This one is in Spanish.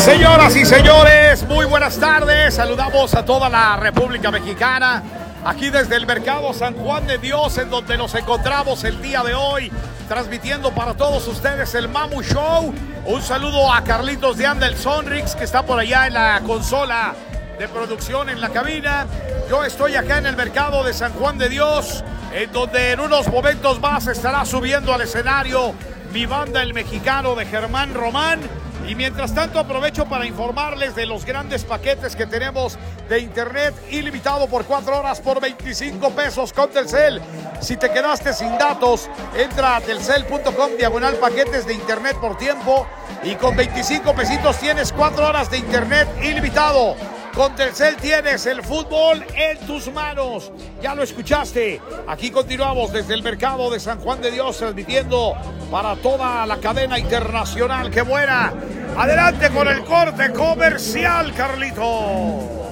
Señoras y señores, muy buenas tardes. Saludamos a toda la República Mexicana, aquí desde el Mercado San Juan de Dios, en donde nos encontramos el día de hoy, transmitiendo para todos ustedes el Mamu Show. Un saludo a Carlitos de Andel Sonrix, que está por allá en la consola de producción, en la cabina. Yo estoy acá en el Mercado de San Juan de Dios, en donde en unos momentos más estará subiendo al escenario mi banda, el mexicano de Germán Román. Y mientras tanto aprovecho para informarles de los grandes paquetes que tenemos de internet ilimitado por 4 horas por 25 pesos con Telcel. Si te quedaste sin datos, entra a telcel.com/paquetes de internet por tiempo y con 25 pesitos tienes 4 horas de internet ilimitado. Con Telcel tienes el fútbol en tus manos. Ya lo escuchaste. Aquí continuamos desde el Mercado de San Juan de Dios, transmitiendo para toda la cadena internacional. ¡Qué buena! Adelante con el corte comercial, Carlito.